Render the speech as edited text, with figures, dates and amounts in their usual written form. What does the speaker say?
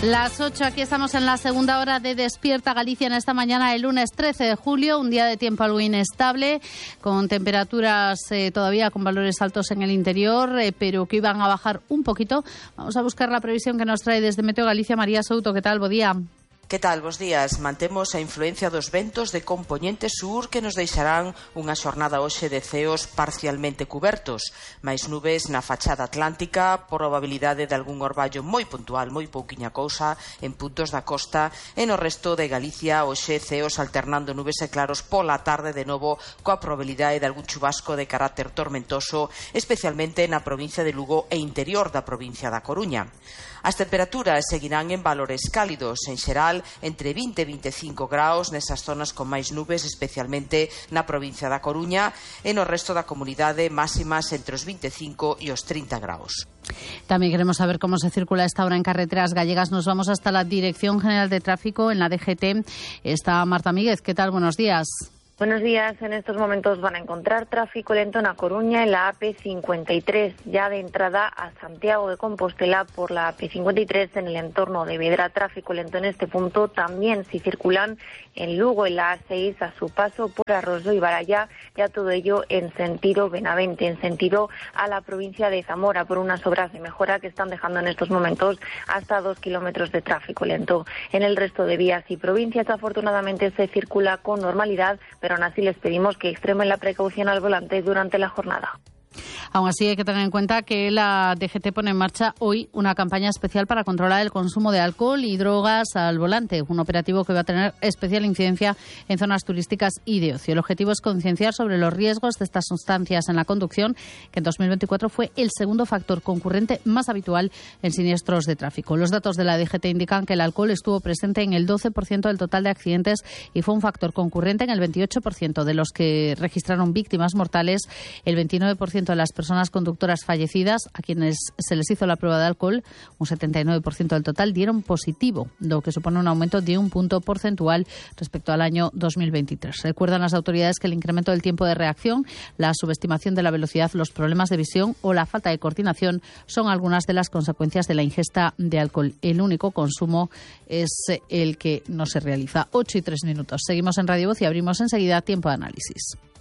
Las 8, aquí estamos en la segunda hora de Despierta Galicia en esta mañana, el lunes 13 de julio, un día de tiempo algo inestable, con temperaturas todavía con valores altos en el interior, pero que iban a bajar un poquito. Vamos a buscar la previsión que nos trae desde Meteo Galicia María Souto. ¿Qué tal? Bo día. Que tal? Bos días. Mantemos a influencia dos ventos de compoñente sur que nos deixarán unha xornada hoxe de ceos parcialmente cubertos. Mais nubes na fachada atlántica, probabilidade de algún orballo moi puntual, moi pouquiña cousa, en puntos da costa, e no resto de Galicia hoxe ceos alternando nubes e claros pola tarde de novo coa probabilidade de algún chubasco de carácter tormentoso, especialmente na provincia de Lugo e interior da provincia da Coruña. As temperaturas seguirán en valores cálidos, en xeral entre 20 e 25 graus nesas zonas con máis nubes, especialmente na provincia da Coruña, e no resto da comunidade máximas entre os 25 e os 30 graus. También queremos saber cómo se circula esta hora en carreteras gallegas. Nos vamos hasta la Dirección General de Tráfico en la DGT. Está Marta Míguez. ¿Qué tal? Buenos días. Buenos días. En estos momentos van a encontrar tráfico lento en A Coruña, en la AP53, ya de entrada a Santiago de Compostela por la AP53 en el entorno de Vedra. Tráfico lento en este punto. También si circulan en Lugo, en la A6, a su paso por Arroyo y Baralla, ya todo ello en sentido Benavente, en sentido a la provincia de Zamora, por unas obras de mejora que están dejando en estos momentos hasta 2 kilómetros de tráfico lento. En el resto de vías y provincias, afortunadamente, se circula con normalidad, pero aún así les pedimos que extremen la precaución al volante durante la jornada. Aún así hay que tener en cuenta que la DGT pone en marcha hoy una campaña especial para controlar el consumo de alcohol y drogas al volante, un operativo que va a tener especial incidencia en zonas turísticas y de ocio. El objetivo es concienciar sobre los riesgos de estas sustancias en la conducción, que en 2024 fue el segundo factor concurrente más habitual en siniestros de tráfico. Los datos de la DGT indican que el alcohol estuvo presente en el 12% del total de accidentes y fue un factor concurrente en el 28% de los que registraron víctimas mortales, el 29% de las personas conductoras fallecidas a quienes se les hizo la prueba de alcohol, un 79% del total, dieron positivo, lo que supone un aumento de un punto porcentual respecto al año 2023. Recuerdan las autoridades que el incremento del tiempo de reacción, la subestimación de la velocidad, los problemas de visión o la falta de coordinación son algunas de las consecuencias de la ingesta de alcohol. El único consumo es el que no se realiza. 8:03. Seguimos en Radio Voz y abrimos enseguida tiempo de análisis.